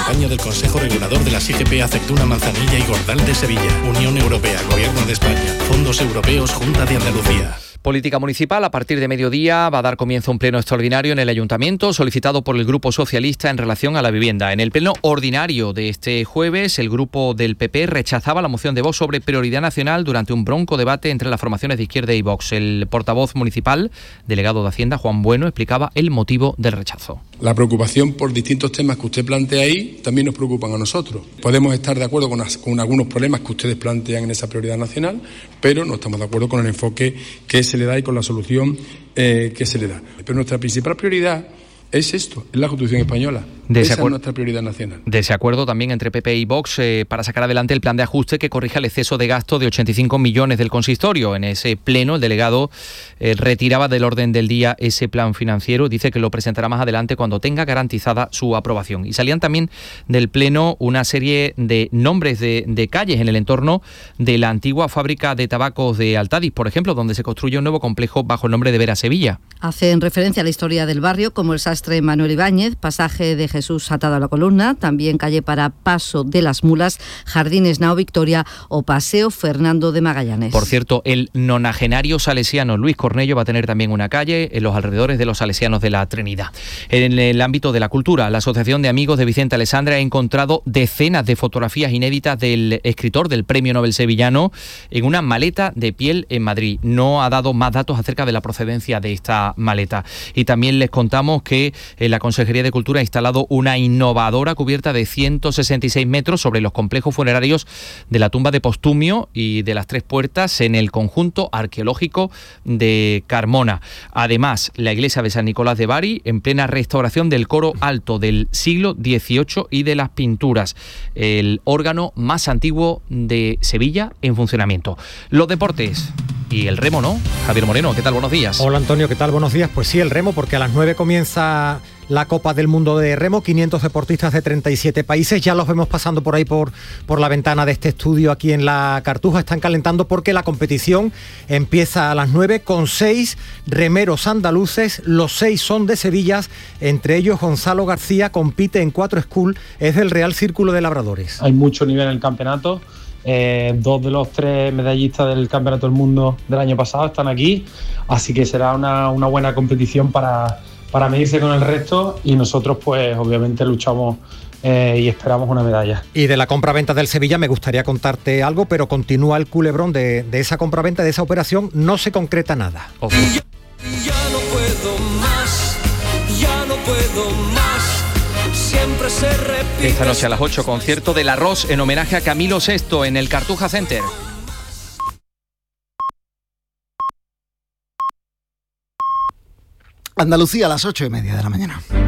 campaña del Consejo Regulador de las IGP Aceituna, Manzanilla y Gordal de Sevilla. Unión Europea, Gobierno de España, Fondos Europeos, Junta de Andalucía. Política municipal. A partir de mediodía va a dar comienzo un pleno extraordinario en el Ayuntamiento solicitado por el Grupo Socialista en relación a la vivienda. En el pleno ordinario de este jueves, el grupo del PP rechazaba la moción de Vox sobre prioridad nacional durante un bronco debate entre las formaciones de Izquierda y Vox. El portavoz municipal, delegado de Hacienda, Juan Bueno, explicaba el motivo del rechazo. La preocupación por distintos temas que usted plantea ahí también nos preocupan a nosotros. Podemos estar de acuerdo con algunos problemas que ustedes plantean en esa prioridad nacional, pero no estamos de acuerdo con el enfoque que se le da y con la solución que se le da. Pero nuestra principal prioridad es esto, es la Constitución española. Esa es nuestra prioridad nacional. Desacuerdo también entre PP y Vox para sacar adelante el plan de ajuste que corrija el exceso de gasto de 85 millones del consistorio. En ese pleno, el delegado retiraba del orden del día ese plan financiero. Dice que lo presentará más adelante cuando tenga garantizada su aprobación. Y salían también del pleno una serie de nombres de calles en el entorno de la antigua fábrica de tabacos de Altadis, por ejemplo, donde se construye un nuevo complejo bajo el nombre de Vera Sevilla. Hacen referencia a la historia del barrio, como el sastre Manuel Ibáñez, pasaje de Jesús atado a la columna, también calle para Paso de las Mulas, Jardines Nao Victoria o Paseo Fernando de Magallanes. Por cierto, el nonagenario salesiano Luis Cornello va a tener también una calle en los alrededores de los salesianos de la Trinidad. En el ámbito de la cultura, la Asociación de Amigos de Vicente Alessandra ha encontrado decenas de fotografías inéditas del escritor del Premio Nobel sevillano en una maleta de piel en Madrid. No ha dado más datos acerca de la procedencia de esta maleta. Y también les contamos que la Consejería de Cultura ha instalado una innovadora cubierta de 166 metros sobre los complejos funerarios de la tumba de Postumio y de las Tres Puertas en el conjunto arqueológico de Carmona. Además, la iglesia de San Nicolás de Bari en plena restauración del coro alto del siglo XVIII y de las pinturas. El órgano más antiguo de Sevilla en funcionamiento. Los deportes y el remo, ¿no? Javier Moreno, ¿qué tal? Buenos días. Hola Antonio, ¿qué tal? Buenos días. Pues sí, el remo, porque a las 9 comienza la Copa del Mundo de Remo, 500 deportistas de 37 países, ya los vemos pasando por ahí por la ventana de este estudio aquí en la Cartuja, están calentando porque la competición empieza a las 9 con 6 remeros andaluces, los 6 son de Sevilla, entre ellos Gonzalo García compite en 4 school, es del Real Círculo de Labradores. Hay mucho nivel en el campeonato. 2 de los 3 medallistas del Campeonato del Mundo del año pasado están aquí, así que será una buena competición para medirse con el resto y nosotros pues obviamente luchamos y esperamos una medalla. Y de la compraventa del Sevilla me gustaría contarte algo, pero continúa el culebrón de esa compraventa, de esa operación, no se concreta nada. Ya no puedo más, ya no puedo más. Siempre se repite. Esta noche a las 8, concierto del Arroz en homenaje a Camilo VI en el Cartuja Center. Andalucía a las 8:30 de la mañana.